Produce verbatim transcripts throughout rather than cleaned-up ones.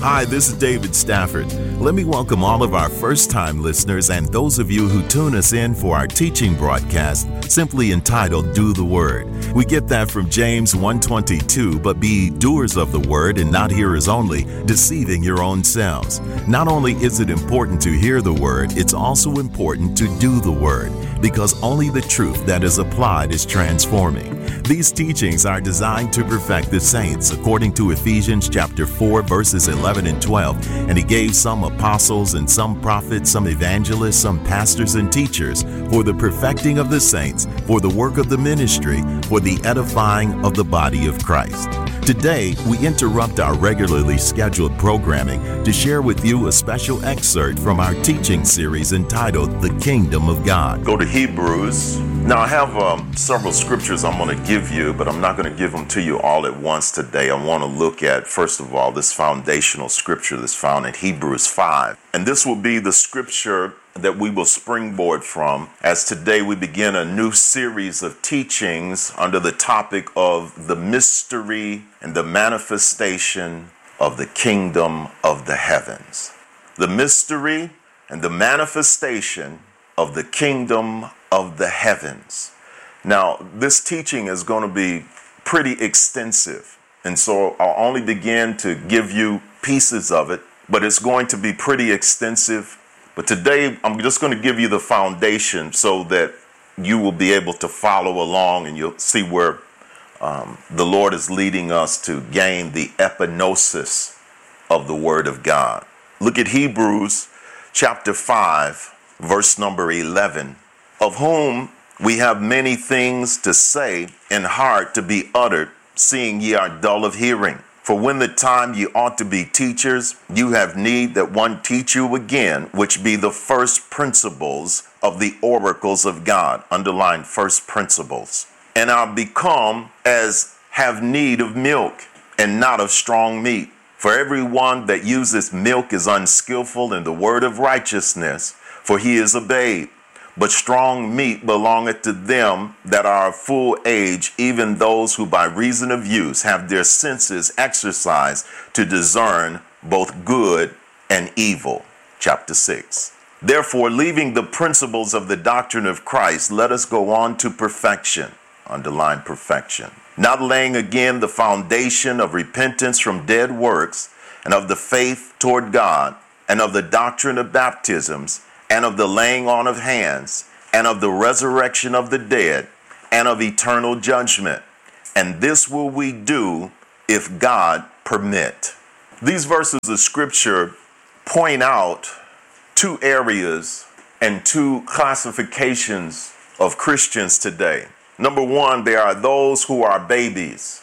Hi, this is David Stafford. Let me welcome all of our first-time listeners and those of you who tune us in for our teaching broadcast, simply entitled Do the Word. We get that from James one twenty-two, but be doers of the word and not hearers only, deceiving your own selves. Not only is it important to hear the word, it's also important to do the word, because only the truth that is applied is transforming. These teachings are designed to perfect the saints, according to Ephesians chapter four, verses eleven and twelve. And he gave some apostles and some prophets, some evangelists, some pastors and teachers for the perfecting of the saints, for the work of the ministry, for the edifying of the body of Christ. Today, we interrupt our regularly scheduled programming to share with you a special excerpt from our teaching series entitled The Kingdom of God. Go to Hebrews. Now, I have um, several scriptures I'm going to give you, but I'm not going to give them to you all at once today. I want to look at, first of all, this foundational scripture that's found in Hebrews five. And this will be the scripture that we will springboard from as today we begin a new series of teachings under the topic of the mystery and the manifestation of the kingdom of the heavens. The mystery and the manifestation of the kingdom of the heavens. Now, this teaching is going to be pretty extensive, and so I'll only begin to give you pieces of it, but it's going to be pretty extensive. But today, I'm just going to give you the foundation so that you will be able to follow along and you'll see where um, the Lord is leading us to gain the epignosis of the Word of God. Look at Hebrews chapter five, verse number eleven. Of whom we have many things to say and hard to be uttered, seeing ye are dull of hearing. For when the time ye ought to be teachers, you have need that one teach you again, which be the first principles of the oracles of God. Underline first principles. And are become as have need of milk, and not of strong meat. For everyone that useth milk is unskillful in the word of righteousness, for he is a babe. But strong meat belongeth to them that are of full age, even those who by reason of use have their senses exercised to discern both good and evil. Chapter six. Therefore, leaving the principles of the doctrine of Christ, let us go on to perfection. Underline perfection. Not laying again the foundation of repentance from dead works, and of the faith toward God, and of the doctrine of baptisms, and of the laying on of hands, and of the resurrection of the dead, and of eternal judgment. And this will we do if God permit. These verses of scripture point out two areas and two classifications of Christians today. Number one, there are those who are babies,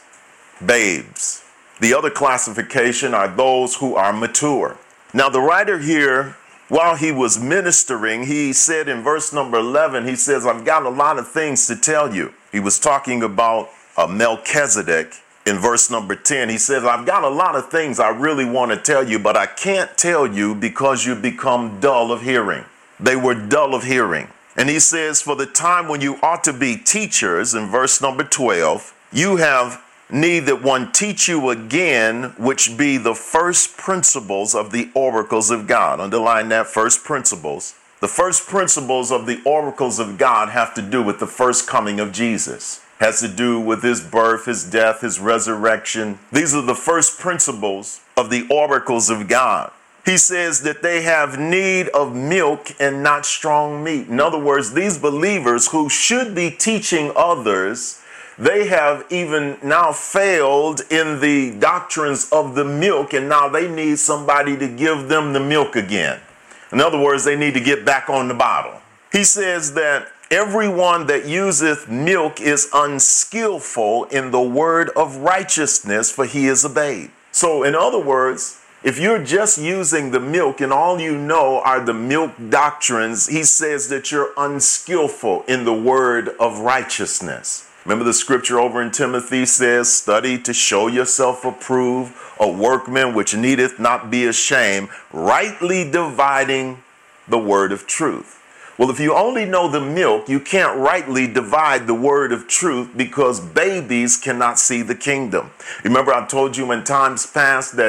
babes. The other classification are those who are mature. Now, the writer here, while he was ministering, he said in verse number eleven, he says, I've got a lot of things to tell you. He was talking about uh, Melchizedek in verse number ten. He says, I've got a lot of things I really want to tell you, but I can't tell you because you become dull of hearing. They were dull of hearing. And he says, for the time when you ought to be teachers, in verse number twelve, you have need that one teach you again, which be the first principles of the oracles of God. Underline that, first principles. The first principles of the oracles of God have to do with the first coming of Jesus. Has to do with his birth, his death, his resurrection. These are the first principles of the oracles of God. He says that they have need of milk and not strong meat. In other words, these believers who should be teaching others, they have even now failed in the doctrines of the milk, and now they need somebody to give them the milk again. In other words, they need to get back on the bottle. He says that everyone that useth milk is unskillful in the word of righteousness, for he is a babe. So in other words, if you're just using the milk and all you know are the milk doctrines, he says that you're unskillful in the word of righteousness. Remember the scripture over in Timothy says, study to show yourself approved, a workman which needeth not be ashamed, rightly dividing the word of truth. Well, if you only know the milk, you can't rightly divide the word of truth because babies cannot see the kingdom. Remember I told you in times past that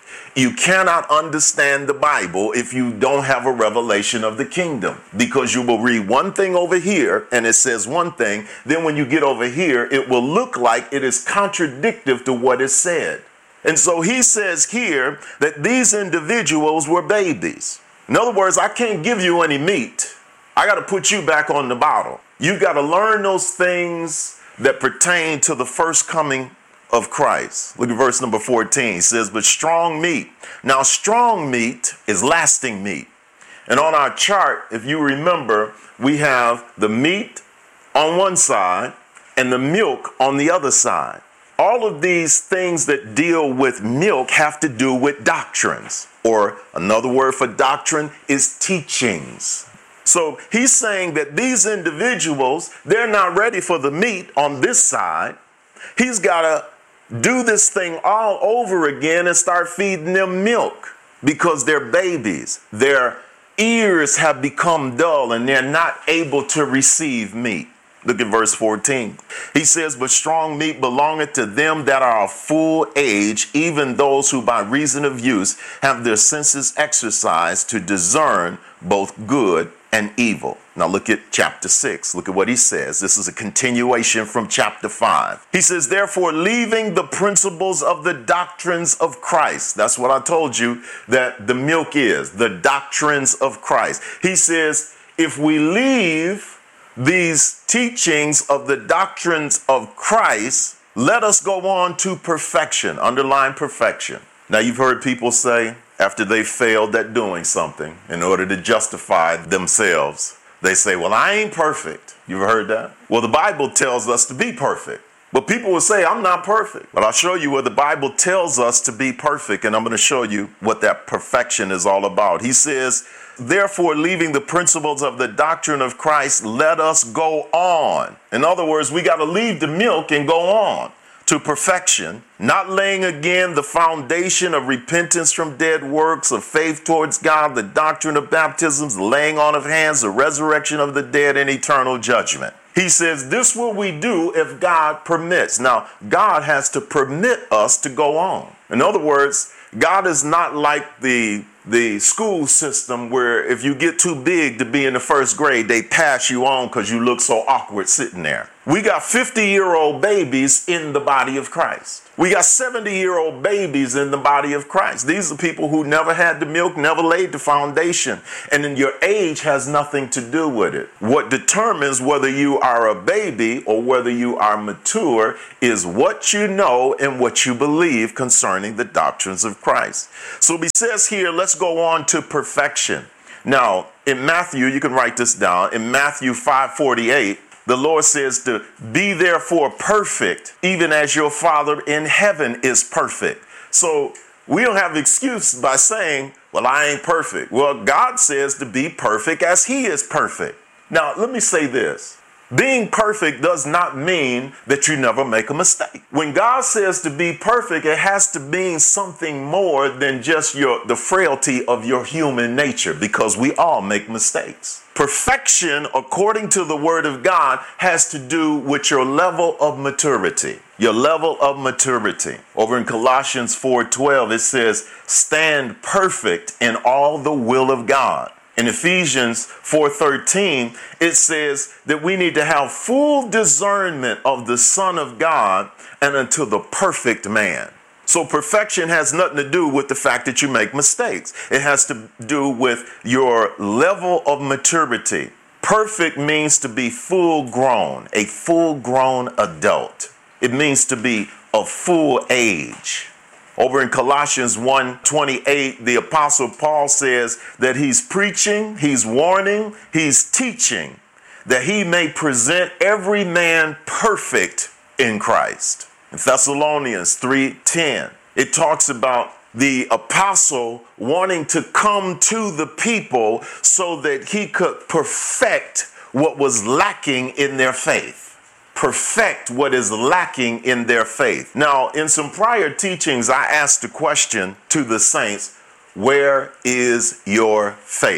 You cannot understand the Bible if you don't have a revelation of the kingdom, because you will read one thing over here and it says one thing. Then when you get over here, it will look like it is contradictory to what is said. And so he says here that these individuals were babies. In other words, I can't give you any meat. I got to put you back on the bottle. You got to learn those things that pertain to the first coming of Christ. Look at verse number fourteen. It says, but strong meat. Now, strong meat is lasting meat. And on our chart, if you remember, we have the meat on one side and the milk on the other side. All of these things that deal with milk have to do with doctrines, or another word for doctrine is teachings. So he's saying that these individuals, they're not ready for the meat on this side. He's got to do this thing all over again and start feeding them milk because they're babies. Their ears have become dull and they're not able to receive meat. Look at verse fourteen. He says, but strong meat belongeth to them that are of full age, even those who by reason of use have their senses exercised to discern both good and evil. Now look at chapter six. Look at what he says. This is a continuation from chapter five. He says, therefore, leaving the principles of the doctrines of Christ. That's what I told you that the milk is, the doctrines of Christ. He says, if we leave these teachings of the doctrines of Christ, let us go on to perfection. Underline perfection. Now you've heard people say, after they failed at doing something, in order to justify themselves, they say, well, I ain't perfect. You've heard that? Well, the Bible tells us to be perfect. But people will say, I'm not perfect. But I'll show you where the Bible tells us to be perfect, and I'm going to show you what that perfection is all about. He says, therefore, leaving the principles of the doctrine of Christ, let us go on. In other words, we got to leave the milk and go on to perfection, not laying again the foundation of repentance from dead works, of faith towards God, the doctrine of baptisms, the laying on of hands, the resurrection of the dead, and eternal judgment. He says, this will we do if God permits. Now, God has to permit us to go on. In other words, God is not like the the school system where if you get too big to be in the first grade, they pass you on because you look so awkward sitting there. We got fifty-year-old babies in the body of Christ. We got seventy-year-old babies in the body of Christ. These are people who never had the milk, never laid the foundation. And then your age has nothing to do with it. What determines whether you are a baby or whether you are mature is what you know and what you believe concerning the doctrines of Christ. So he says here, let's go on to perfection. Now, in Matthew, you can write this down. In Matthew five forty-eight, the Lord says to be therefore perfect, even as your Father in heaven is perfect. So we don't have excuse by saying, well, I ain't perfect. Well, God says to be perfect as he is perfect. Now, let me say this. Being perfect does not mean that you never make a mistake. When God says to be perfect, it has to mean something more than just your the frailty of your human nature, because we all make mistakes. Perfection, according to the word of God, has to do with your level of maturity. Your level of maturity. Over in Colossians four twelve, it says, stand perfect in all the will of God. In Ephesians four thirteen, it says that we need to have full discernment of the Son of God and unto the perfect man. So perfection has nothing to do with the fact that you make mistakes. It has to do with your level of maturity. Perfect means to be full grown, a full grown adult. It means to be of full age. Over in Colossians one twenty-eight, the Apostle Paul says that he's preaching, he's warning, he's teaching, that he may present every man perfect in Christ. In Thessalonians three ten, it talks about the apostle wanting to come to the people so that he could perfect what was lacking in their faith. Perfect what is lacking in their faith. Now, in some prior teachings, I asked the question to the saints, where is your faith?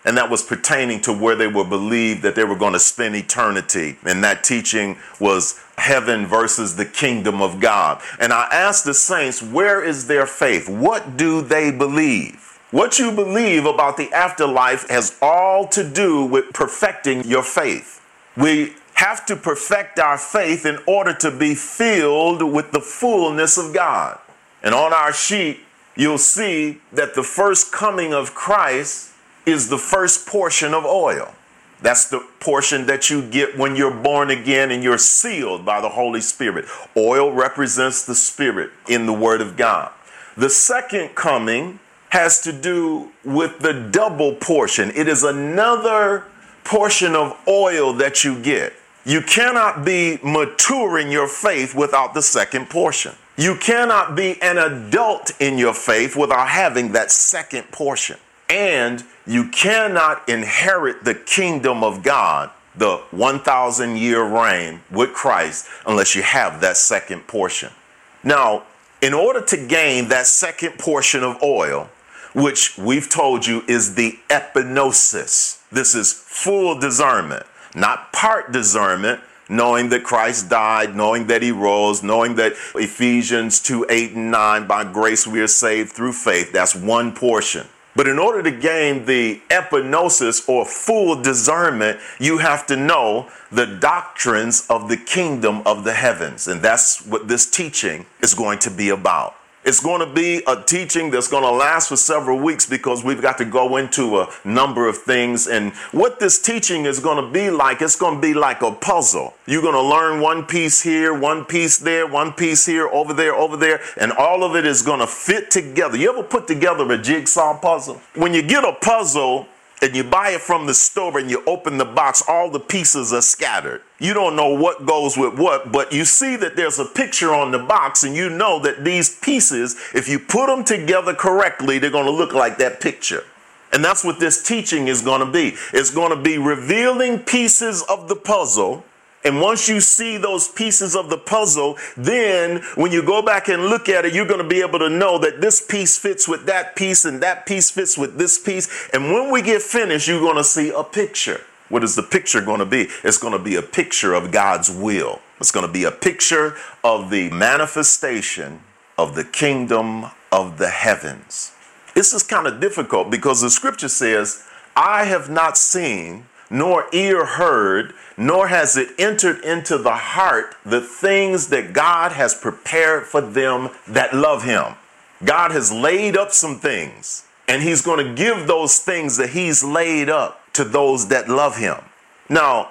And that was pertaining to where they were believed that they were going to spend eternity. And that teaching was heaven versus the kingdom of God. And I asked the saints, where is their faith? What do they believe? What you believe about the afterlife has all to do with perfecting your faith. We have to perfect our faith in order to be filled with the fullness of God. And on our sheet, you'll see that the first coming of Christ is the first portion of oil. That's the portion that you get when you're born again and you're sealed by the Holy Spirit. Oil represents the Spirit in the Word of God. The second coming has to do with the double portion. It is another portion of oil that you get. You cannot be mature in your faith without the second portion. You cannot be an adult in your faith without having that second portion. And you cannot inherit the kingdom of God, the one thousand year reign with Christ, unless you have that second portion. Now, in order to gain that second portion of oil, which we've told you is the epignosis, this is full discernment, not part discernment, knowing that Christ died, knowing that he rose, knowing that Ephesians two, eight, and nine, by grace we are saved through faith. That's one portion. But in order to gain the epignosis or full discernment, you have to know the doctrines of the kingdom of the heavens. And that's what this teaching is going to be about. It's going to be a teaching that's going to last for several weeks because we've got to go into a number of things. And what this teaching is going to be like, it's going to be like a puzzle. You're going to learn one piece here, one piece there, one piece here, over there, over there, and all of it is going to fit together. You ever put together a jigsaw puzzle? When you get a puzzle and you buy it from the store and you open the box, all the pieces are scattered. You don't know what goes with what, but you see that there's a picture on the box and you know that these pieces, if you put them together correctly, they're going to look like that picture. And that's what this teaching is going to be. It's going to be revealing pieces of the puzzle. And once you see those pieces of the puzzle, then when you go back and look at it, you're going to be able to know that this piece fits with that piece and that piece fits with this piece. And when we get finished, you're going to see a picture. What is the picture going to be? It's going to be a picture of God's will. It's going to be a picture of the manifestation of the kingdom of the heavens. This is kind of difficult because the scripture says, I have not seen, nor ear heard, nor has it entered into the heart the things that God has prepared for them that love him. God has laid up some things, and he's going to give those things that he's laid up to those that love him. Now,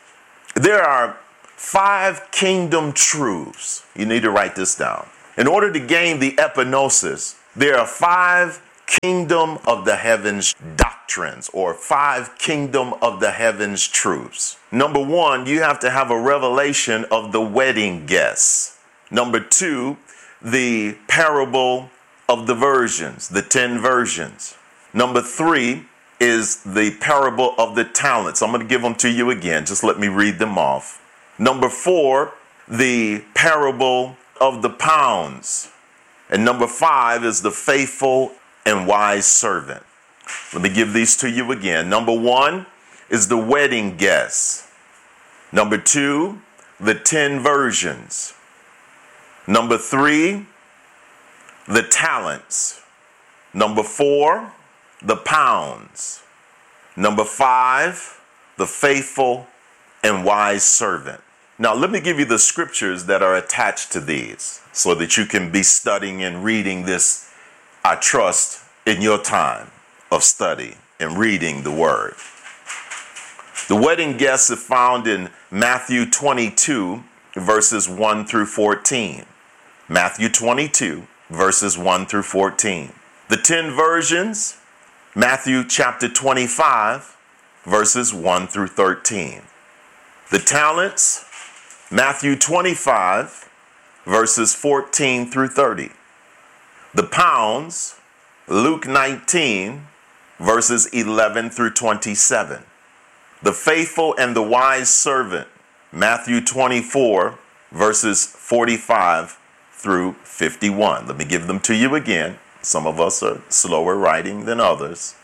there are five kingdom truths. You need to write this down. In order to gain the epignosis, there are five kingdom of the heavens doctrines, or five kingdom of the heavens truths. Number one, you have to have a revelation of the wedding guests. Number two, the parable of the virgins, the ten virgins. Number three is the parable of the talents. I'm going to give them to you again. Just let me read them off. Number four, the parable of the pounds. And number five is the faithful and wise servant. Let me give these to you again. Number one is the wedding guests. Number two, the ten virgins. Number three, the talents. Number four, the pounds. Number five, the faithful and wise servant. Now, let me give you the scriptures that are attached to these so that you can be studying and reading this, I trust, in your time of study and reading the word. The wedding guests are found in Matthew twenty-two, verses one through fourteen. Matthew twenty-two, verses one through fourteen. The ten virgins, Matthew chapter twenty-five, verses one through thirteen. The talents, Matthew twenty-five, verses fourteen through thirty. The pounds, Luke nineteen, verses eleven through twenty-seven. The faithful and the wise servant, Matthew twenty-four, verses forty-five through fifty-one. Let me give them to you again. Some of us are slower writing than others.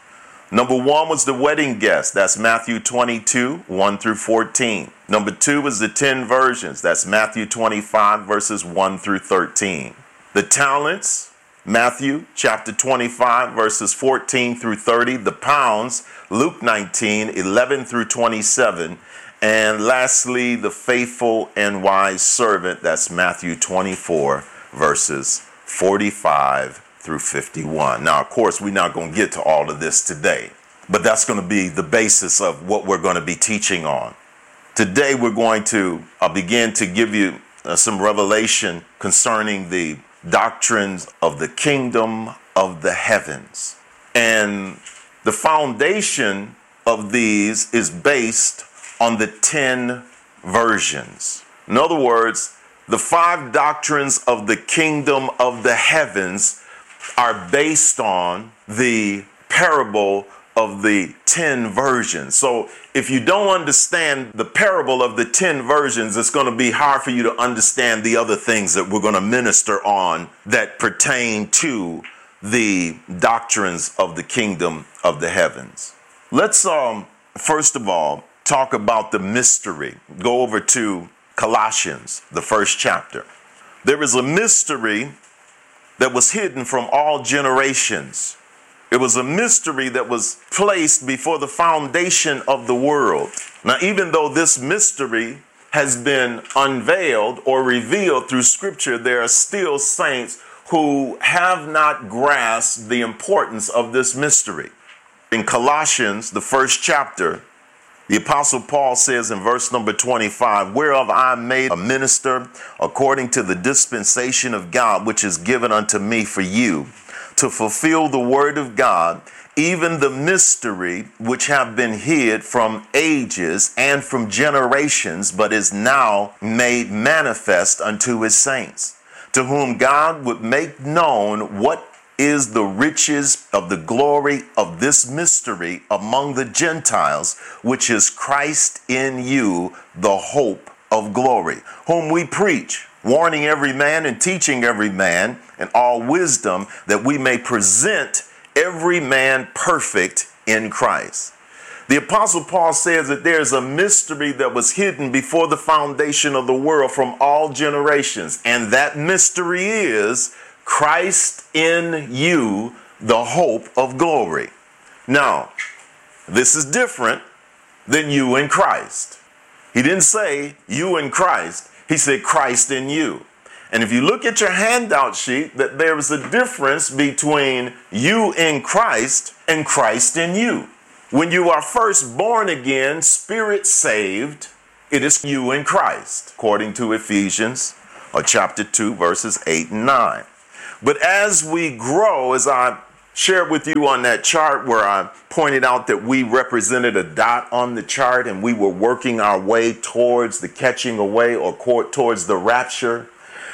Number one was the wedding guest. That's Matthew twenty-two, one through fourteen. Number two was the ten virgins. That's Matthew twenty-five, verses one through thirteen. The talents, Matthew chapter twenty-five, verses fourteen through thirty. The pounds, Luke nineteen, eleven through twenty-seven. And lastly, the faithful and wise servant. That's Matthew twenty-four, verses forty-five through fifty-one. Now, of course, we're not going to get to all of this today, but that's going to be the basis of what we're going to be teaching on. Today, we're going to uh, begin to give you uh, some revelation concerning the doctrines of the kingdom of the heavens. And the foundation of these is based on the ten virgins. In other words, the five doctrines of the kingdom of the heavens are based on the parable of the ten virgins. So if you don't understand the parable of the ten virgins, it's going to be hard for you to understand the other things that we're going to minister on that pertain to the doctrines of the kingdom of the heavens. Let's, um, first of all, talk about the mystery. Go over to Colossians, the first chapter. There is a mystery that was hidden from all generations. It was a mystery that was placed before the foundation of the world. Now, even though this mystery has been unveiled or revealed through Scripture, there are still saints who have not grasped the importance of this mystery. In Colossians, the first chapter, the Apostle Paul says in verse number twenty-five, whereof I am made a minister according to the dispensation of God, which is given unto me for you, to fulfill the word of God, even the mystery which have been hid from ages and from generations, but is now made manifest unto his saints, to whom God would make known what is the riches of the glory of this mystery among the Gentiles, which is Christ in you, the hope of glory, whom we preach, warning every man and teaching every man in all wisdom, that we may present every man perfect in Christ. The Apostle Paul says that there's a mystery that was hidden before the foundation of the world from all generations, and that mystery is Christ in you, the hope of glory. Now, this is different than you in Christ. He didn't say you in Christ. He said Christ in you. And if you look at your handout sheet, that there is a difference between you in Christ and Christ in you. When you are first born again, spirit saved, it is you in Christ, according to Ephesians or chapter two, verses eight and nine. But as we grow, as I shared with you on that chart where I pointed out that we represented a dot on the chart and we were working our way towards the catching away or towards the rapture,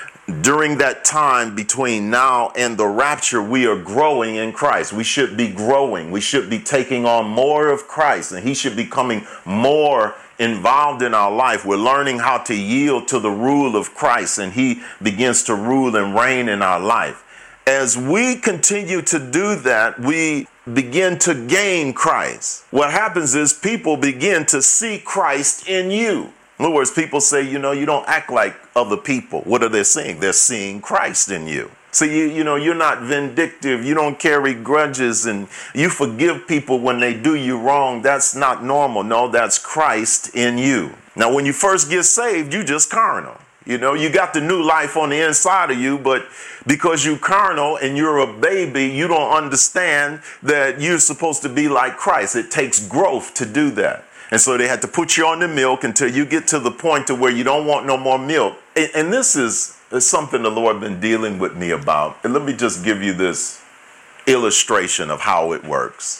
during that time between now and the rapture, we are growing in Christ. We should be growing. We should be taking on more of Christ, and he should be becoming more involved in our life. We're learning how to yield to the rule of Christ, and he begins to rule and reign in our life. As we continue to do that, we begin to gain Christ. What happens is people begin to see Christ in you. In other words, people say, you know, you don't act like other people. What are they seeing? They're seeing Christ in you. So, you, you know, you're not vindictive. You don't carry grudges, and you forgive people when they do you wrong. That's not normal. No, that's Christ in you. Now, when you first get saved, you just carnal. You know, you got the new life on the inside of you, but because you carnal and you're a baby, you don't understand that you're supposed to be like Christ. It takes growth to do that. And so they had to put you on the milk until you get to the point to where you don't want no more milk. And, and this is, is something the Lord been dealing with me about. And let me just give you this illustration of how it works.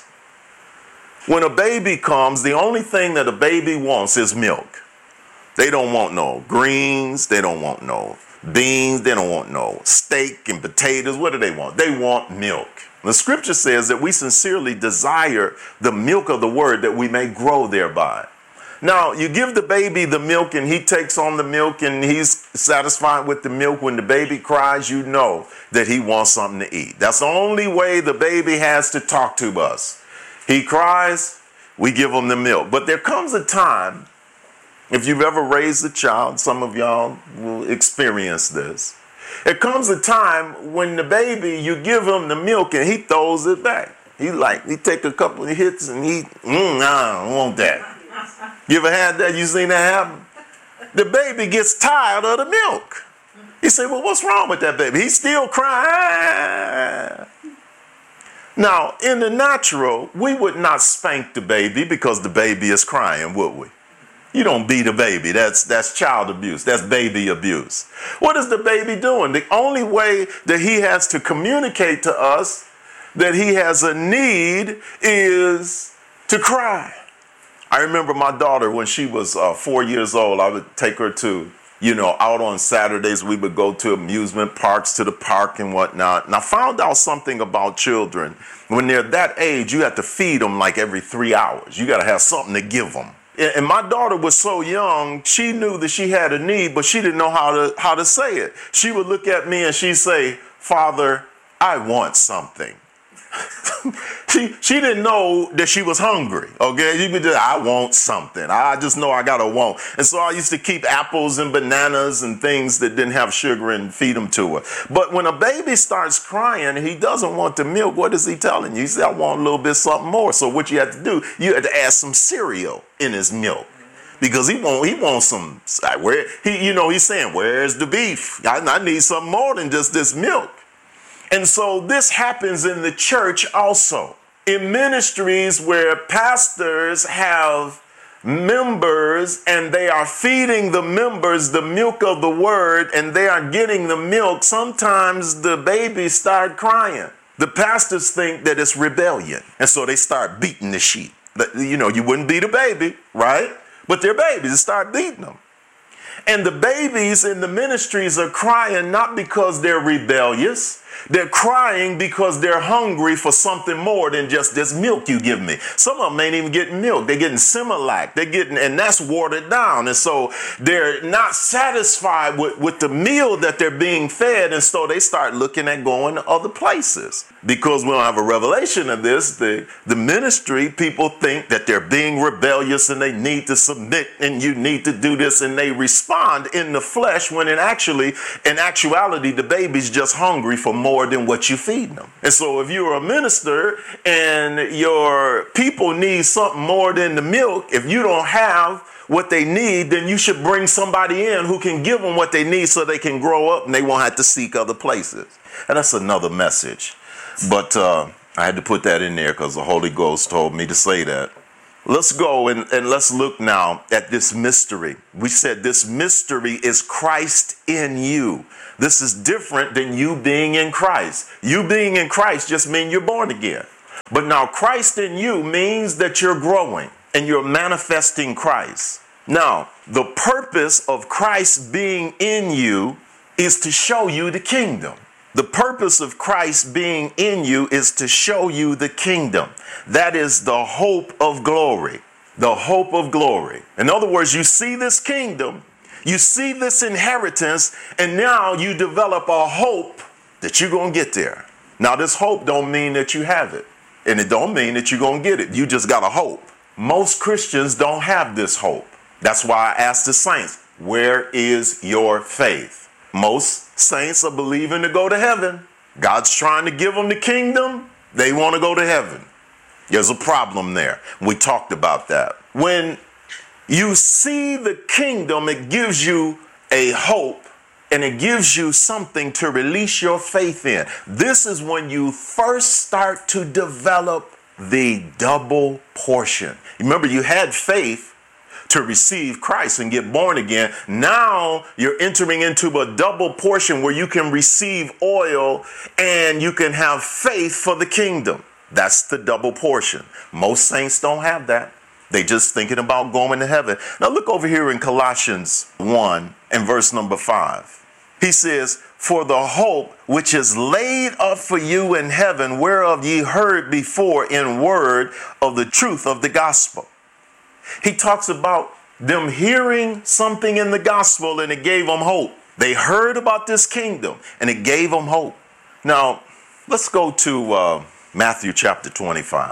When a baby comes, the only thing that a baby wants is milk. They don't want no greens. They don't want no beans. They don't want no steak and potatoes. What do they want? They want milk. The scripture says that we sincerely desire the milk of the word that we may grow thereby. Now, you give the baby the milk and he takes on the milk and he's satisfied with the milk. When the baby cries, you know that he wants something to eat. That's the only way the baby has to talk to us. He cries, we give him the milk. But there comes a time, if you've ever raised a child, some of y'all will experience this. There comes a time when the baby, you give him the milk and he throws it back. He like, he take a couple of hits and he, mm, nah, I don't want that. You ever had that? You seen that happen? The baby gets tired of the milk. He said, well, what's wrong with that baby? He's still crying. Now, in the natural, we would not spank the baby because the baby is crying, would we? You don't beat a baby. That's that's child abuse. That's baby abuse. What is the baby doing? The only way that he has to communicate to us that he has a need is to cry. I remember my daughter when she was uh, four years old. I would take her to, you know, out on Saturdays. We would go to amusement parks, to the park and whatnot. And I found out something about children. When they're that age, you have to feed them like every three hours. You got to have something to give them. And my daughter was so young, she knew that she had a need, but she didn't know how to how to say it. She would look at me and she'd say, Father, I want something. she she didn't know that she was hungry. Okay, you could just, I want something. I just know I got a want. And so I used to keep apples and bananas and things that didn't have sugar and feed them to her. But when a baby starts crying, he doesn't want the milk. What is he telling you? He said, I want a little bit something more. So what you have to do, you have to add some cereal in his milk. Because he want he wants some, where he you know he's saying, where's the beef? I, I need something more than just this milk. And so this happens in the church also. In ministries where pastors have members and they are feeding the members the milk of the word and they are getting the milk, sometimes the babies start crying. The pastors think that it's rebellion. And so they start beating the sheep. You know, you wouldn't beat a baby, right? But they're babies. They start beating them. And the babies in the ministries are crying not because they're rebellious. They're crying because they're hungry for something more than just this milk you give me. Some of them ain't even getting milk. They're getting Similac. They're getting, and that's watered down. And so they're not satisfied with, with the meal that they're being fed. And so they start looking at going to other places. Because we don't have a revelation of this, the, the ministry, people think that they're being rebellious and they need to submit and you need to do this. And they respond in the flesh when in actually, in actuality, the baby's just hungry for more than what you feed them. And so if you're a minister and your people need something more than the milk, if you don't have what they need, then you should bring somebody in who can give them what they need so they can grow up and they won't have to seek other places. And that's another message. But uh, I had to put that in there because the Holy Ghost told me to say that. Let's go and, and let's look now at this mystery. We said this mystery is Christ in you. This is different than you being in Christ. You being in Christ just means you're born again. But now Christ in you means that you're growing and you're manifesting Christ. Now, the purpose of Christ being in you is to show you the kingdom. The purpose of Christ being in you is to show you the kingdom. That is the hope of glory. The hope of glory. In other words, you see this kingdom, you see this inheritance, and now you develop a hope that you're going to get there. Now, this hope don't mean that you have it, and it don't mean that you're going to get it. You just got a hope. Most Christians don't have this hope. That's why I asked the saints, where is your faith? Most saints are believing to go to heaven. God's trying to give them the kingdom. They want to go to heaven. There's a problem there. We talked about that. When you see the kingdom, it gives you a hope and it gives you something to release your faith in. This is when you first start to develop the double portion. Remember, you had faith to receive Christ and get born again. Now you're entering into a double portion where you can receive oil and you can have faith for the kingdom. That's the double portion. Most saints don't have that. They just thinking about going to heaven. Now look over here in Colossians one and verse number five. He says, for the hope which is laid up for you in heaven, whereof ye heard before in word of the truth of the gospel. He talks about them hearing something in the gospel and it gave them hope. They heard about this kingdom and it gave them hope. Now, let's go to uh, Matthew chapter twenty-five.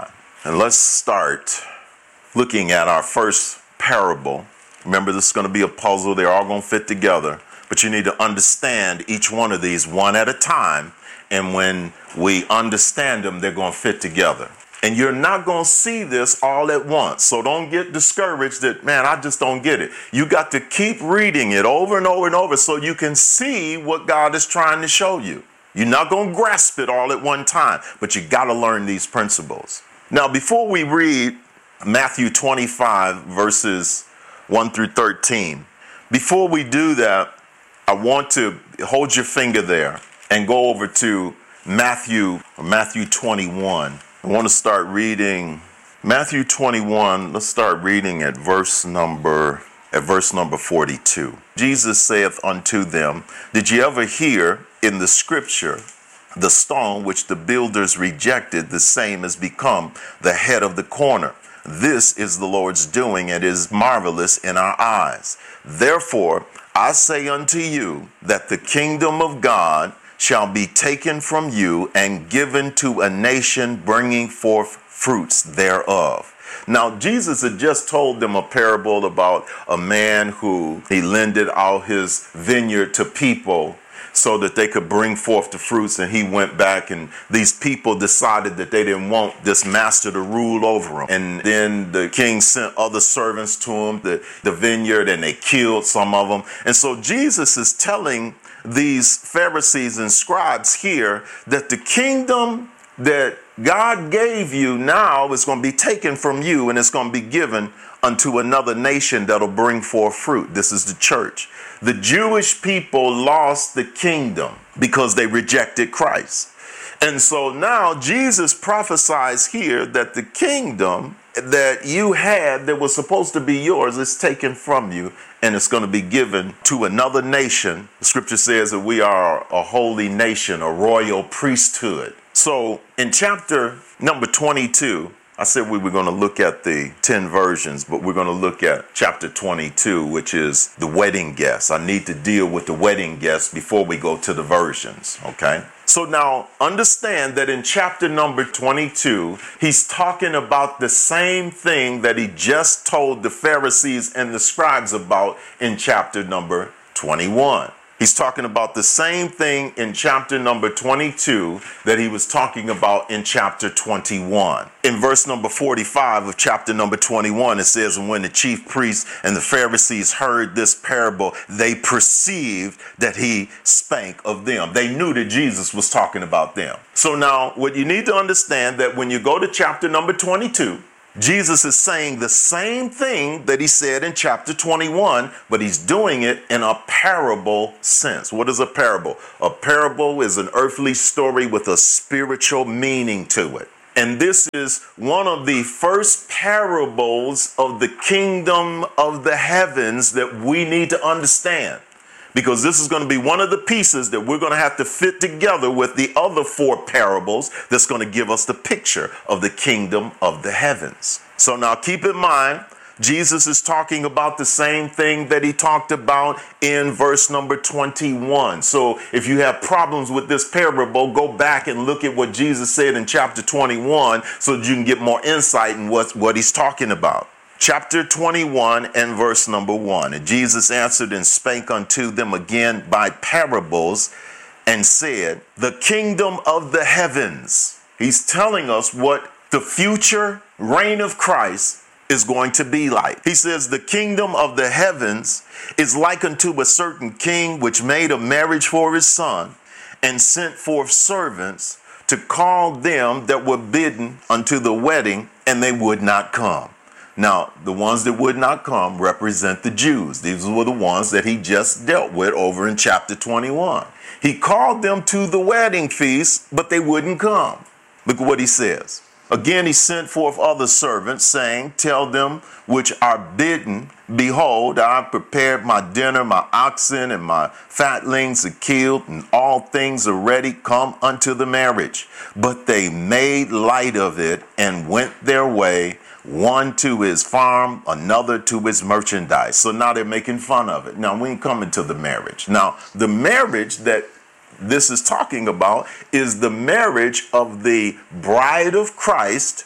And let's start looking at our first parable. Remember, this is going to be a puzzle. They're all going to fit together. But you need to understand each one of these one at a time. And when we understand them, they're going to fit together. And you're not going to see this all at once. So don't get discouraged that, man, I just don't get it. You got to keep reading it over and over and over so you can see what God is trying to show you. You're not going to grasp it all at one time, but you got to learn these principles. Now, before we read Matthew twenty-five, verses one through thirteen, before we do that, I want to hold your finger there and go over to Matthew, Matthew twenty-one. I want to start reading Matthew twenty-one. Let's start reading at verse number at verse number forty-two. Jesus saith unto them, did ye ever hear in the scripture, the stone which the builders rejected, the same has become the head of the corner. This is the Lord's doing, and is marvelous in our eyes. Therefore, I say unto you that the kingdom of God shall be taken from you and given to a nation bringing forth fruits thereof. Now, Jesus had just told them a parable about a man who he lended out his vineyard to people so that they could bring forth the fruits, and he went back, and these people decided that they didn't want this master to rule over them. And then the king sent other servants to him, the, the vineyard, and they killed some of them. And so Jesus is telling these Pharisees and scribes here that the kingdom that God gave you now is going to be taken from you, and it's going to be given unto another nation that'll bring forth fruit. This is the church. The Jewish people lost the kingdom because they rejected Christ. And so now Jesus prophesies here that the kingdom that you had that was supposed to be yours is taken from you, and it's going to be given to another nation. The scripture says that we are a holy nation, a royal priesthood. So in chapter number twenty-two, I said we were going to look at the ten versions, but we're going to look at chapter twenty-two, which is the wedding guests. I need to deal with the wedding guests before we go to the versions, okay? So now understand that in chapter number twenty-two, he's talking about the same thing that he just told the Pharisees and the scribes about in chapter number twenty-one. He's talking about the same thing in chapter number twenty-two that he was talking about in chapter twenty-one. In verse number forty-five of chapter number twenty-one, it says, and when the chief priests and the Pharisees heard this parable, they perceived that he spake of them. They knew that Jesus was talking about them. So now what you need to understand that when you go to chapter number twenty-two, Jesus is saying the same thing that he said in chapter twenty-one, but he's doing it in a parable sense. What is a parable? A parable is an earthly story with a spiritual meaning to it. And this is one of the first parables of the kingdom of the heavens that we need to understand. Because this is going to be one of the pieces that we're going to have to fit together with the other four parables that's going to give us the picture of the kingdom of the heavens. So now keep in mind, Jesus is talking about the same thing that he talked about in verse number twenty-one. So if you have problems with this parable, go back and look at what Jesus said in chapter twenty-one so that you can get more insight in what, what he's talking about. Chapter twenty-one and verse number one. And Jesus answered and spake unto them again by parables and said, the kingdom of the heavens. He's telling us what the future reign of Christ is going to be like. He says, the kingdom of the heavens is like unto a certain king which made a marriage for his son and sent forth servants to call them that were bidden unto the wedding, and they would not come. Now, the ones that would not come represent the Jews. These were the ones that he just dealt with over in chapter twenty-one. He called them to the wedding feast, but they wouldn't come. Look at what he says. Again, he sent forth other servants, saying, tell them which are bidden, behold, I have prepared my dinner, my oxen and my fatlings are killed, and all things are ready, come unto the marriage. But they made light of it and went their way, one to his farm, another to his merchandise. So now they're making fun of it. Now we ain't coming to the marriage. Now the marriage that this is talking about is the marriage of the bride of Christ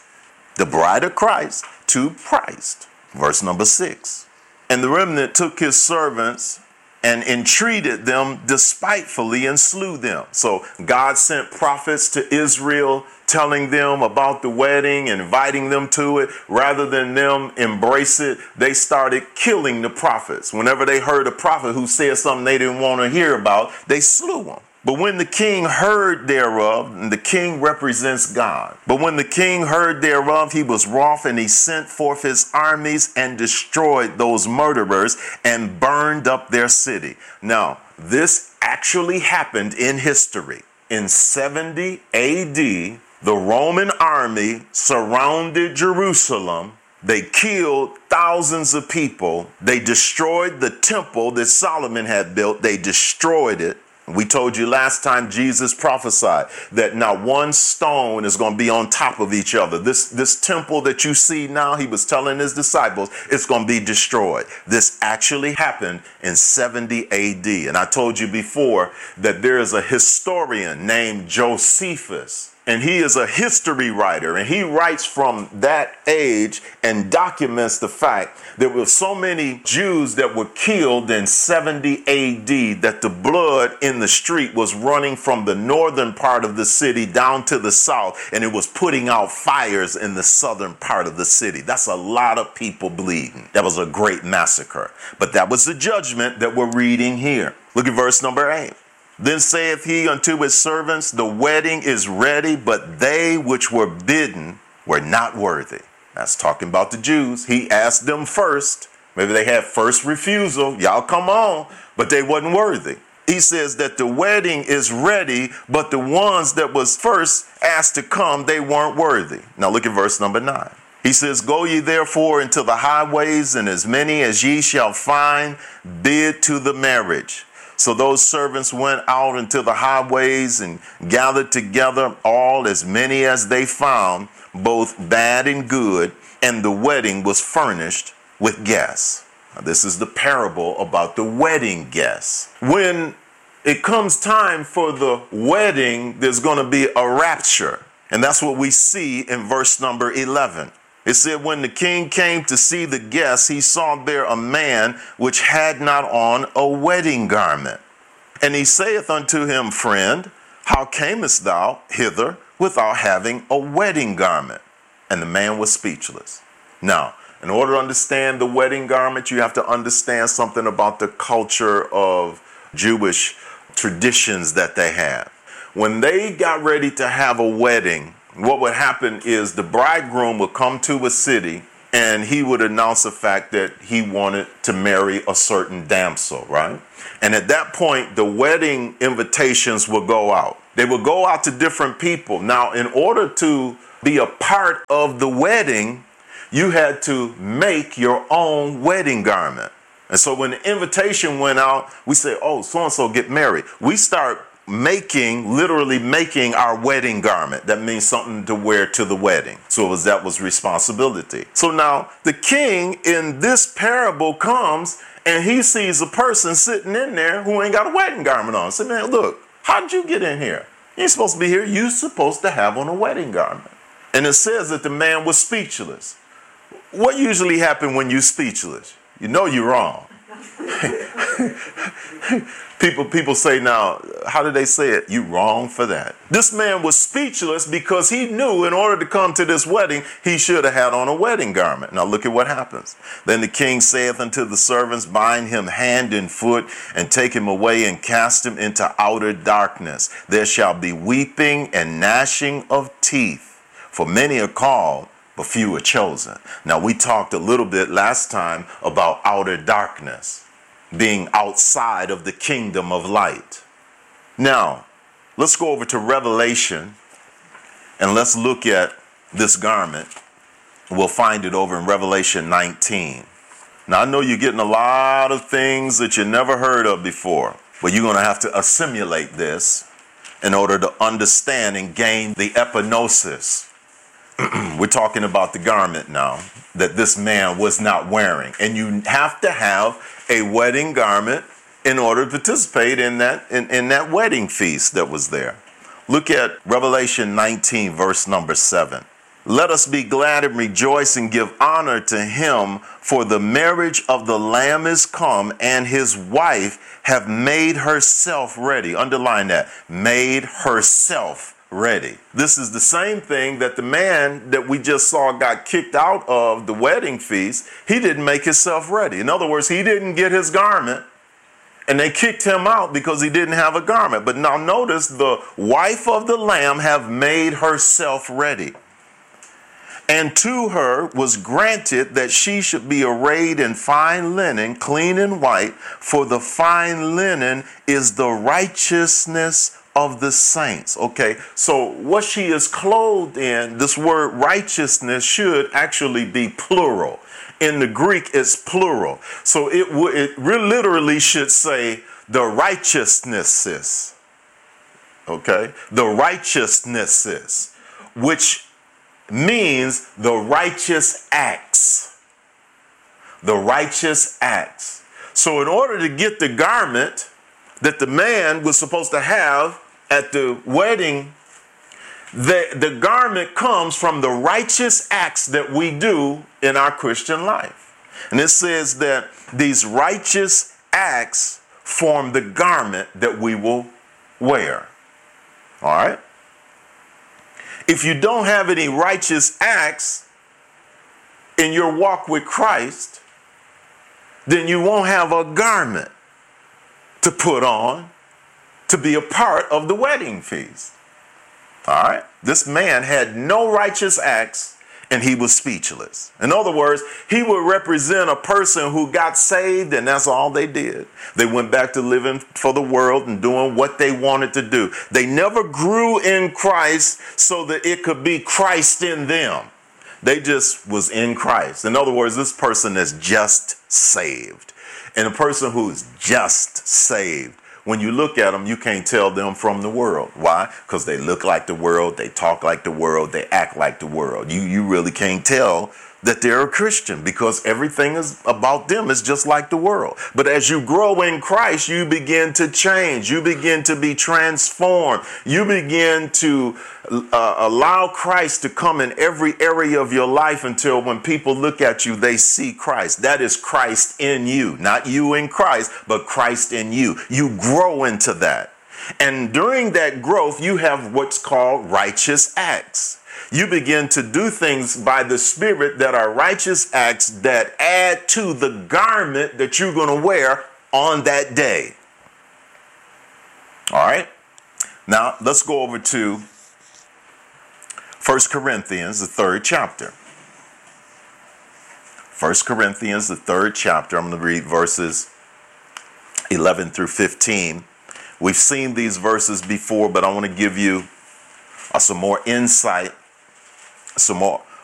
The bride of Christ to Christ. Verse number six. And the remnant took his servants and entreated them despitefully and slew them. So God sent prophets to Israel telling them about the wedding, inviting them to it. Rather than them embrace it, they started killing the prophets. Whenever they heard a prophet who said something they didn't want to hear about, they slew them. But when the king heard thereof, and the king represents God, but when the king heard thereof, he was wroth, and he sent forth his armies and destroyed those murderers and burned up their city. Now, this actually happened in history. In seventy A D, the Roman army surrounded Jerusalem. They killed thousands of people. They destroyed the temple that Solomon had built. They destroyed it. We told you last time Jesus prophesied that not one stone is going to be on top of each other. This, this temple that you see now, he was telling his disciples, it's going to be destroyed. This actually happened in seventy A D. And I told you before that there is a historian named Josephus. And he is a history writer, and he writes from that age and documents the fact there were so many Jews that were killed in seventy A D that the blood in the street was running from the northern part of the city down to the south, and it was putting out fires in the southern part of the city. That's a lot of people bleeding. That was a great massacre. But that was the judgment that we're reading here. Look at verse number eight. Then saith he unto his servants, the wedding is ready, but they which were bidden were not worthy. That's talking about the Jews. He asked them first. Maybe they had first refusal. Y'all come on, but they wasn't worthy. He says that the wedding is ready, but the ones that was first asked to come, they weren't worthy. Now look at verse number nine. He says, go ye therefore into the highways, and as many as ye shall find, bid to the marriage. So those servants went out into the highways and gathered together all as many as they found, both bad and good, and the wedding was furnished with guests. Now, this is the parable about the wedding guests. When it comes time for the wedding, there's going to be a rapture. And that's what we see in verse number eleven. It said, when the king came to see the guests, he saw there a man which had not on a wedding garment. And he saith unto him, friend, how camest thou hither without having a wedding garment? And the man was speechless. Now, in order to understand the wedding garment, you have to understand something about the culture of Jewish traditions that they have. When they got ready to have a wedding, what would happen is the bridegroom would come to a city and he would announce the fact that he wanted to marry a certain damsel, right? And at that point, the wedding invitations would go out. They would go out to different people. Now, in order to be a part of the wedding, you had to make your own wedding garment. And so when the invitation went out, we say, oh, so-and-so get married. We start making, literally making our wedding garment. That means something to wear to the wedding. So it was, that was responsibility. So now the king in this parable comes and he sees a person sitting in there who ain't got a wedding garment on. So man, look, how did you get in here? You ain't supposed to be here. You're supposed to have on a wedding garment. And it says that the man was speechless. What usually happens when you're speechless? You know you're wrong. People people say now, how do they say it? You wrong for that. This man was speechless because he knew in order to come to this wedding, he should have had on a wedding garment. Now look at what happens. Then the king saith unto the servants, bind him hand and foot and take him away and cast him into outer darkness. There shall be weeping and gnashing of teeth, for many are called, but few are chosen. Now we talked a little bit last time about outer darkness, being outside of the kingdom of light. Now, let's go over to Revelation and let's look at this garment. We'll find it over in Revelation nineteen. Now, I know you're getting a lot of things that you never heard of before, but you're going to have to assimilate this in order to understand and gain the epignosis. We're talking about the garment now that this man was not wearing. And you have to have a wedding garment in order to participate in that, in, in that wedding feast that was there. Look at Revelation nineteen, verse number seven. Let us be glad and rejoice and give honor to him, for the marriage of the Lamb is come, and his wife have made herself ready. Underline that. Made herself ready. This is the same thing that the man that we just saw got kicked out of the wedding feast. He didn't make himself ready. In other words, he didn't get his garment, and they kicked him out because he didn't have a garment. But now notice, the wife of the Lamb have made herself ready. And to her was granted that she should be arrayed in fine linen, clean and white, for the fine linen is the righteousness of the saints. Okay, so what she is clothed in, this word righteousness should actually be plural. In the Greek, it's plural. So it, w- it literally should say the righteousnesses. Okay, the righteousnesses, which means the righteous acts. The righteous acts. So in order to get the garment that the man was supposed to have at the wedding, the, the garment comes from the righteous acts that we do in our Christian life. And it says that these righteous acts form the garment that we will wear. All right? If you don't have any righteous acts in your walk with Christ, then you won't have a garment to put on to be a part of the wedding feast. All right? This man had no righteous acts, and he was speechless. In other words, he would represent a person who got saved, and that's all they did. They went back to living for the world and doing what they wanted to do. They never grew in Christ so that it could be Christ in them. They just was in Christ. In other words, this person is just saved. And a person who is just saved, when you look at them, you can't tell them from the world. Why? Because they look like the world, they talk like the world, they act like the world. You you really can't tell that they're a Christian because everything is about them is just like the world. But as you grow in Christ, you begin to change. You begin to be transformed. You begin to uh, allow Christ to come in every area of your life until when people look at you, they see Christ. That is Christ in you, not you in Christ, but Christ in you. You grow into that. And during that growth, you have what's called righteous acts. You begin to do things by the Spirit that are righteous acts that add to the garment that you're going to wear on that day. All right. Now let's go over to First Corinthians, the third chapter. First Corinthians, the third chapter. I'm going to read verses eleven through fifteen. We've seen these verses before, but I want to give you uh, some more insight, some more,